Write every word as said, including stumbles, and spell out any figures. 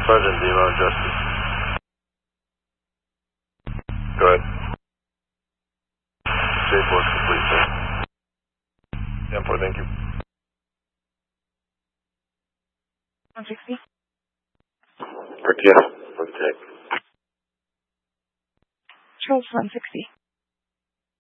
Sergeant Demo, Justice. Go ahead. J four complete, sir. ten four, thank you. one sixty. R T S, one six. Charles one sixty.